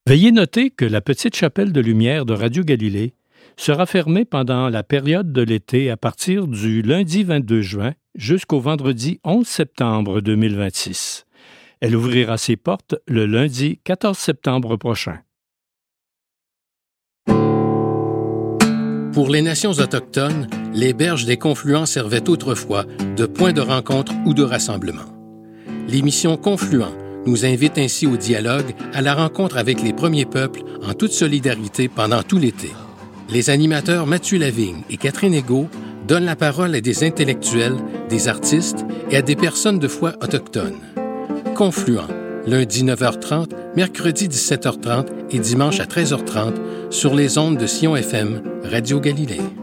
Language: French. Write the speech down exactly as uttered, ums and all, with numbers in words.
Veuillez noter que la petite chapelle de lumière de Radio Galilée sera fermée pendant la période de l'été à partir du lundi vingt-deux juin jusqu'au vendredi onze septembre deux mille vingt-six. Elle ouvrira ses portes le lundi quatorze septembre prochain. Pour les nations autochtones, les berges des confluents servaient autrefois de point de rencontre ou de rassemblement. L'émission Confluent nous invite ainsi au dialogue, à la rencontre avec les premiers peuples en toute solidarité pendant tout l'été. Les animateurs Mathieu Lavigne et Catherine Egault donnent la parole à des intellectuels, des artistes et à des personnes de foi autochtones. Confluent, lundi neuf heures trente, mercredi dix-sept heures trente et dimanche à treize heures trente sur les ondes de Sion F M, Radio Galilée.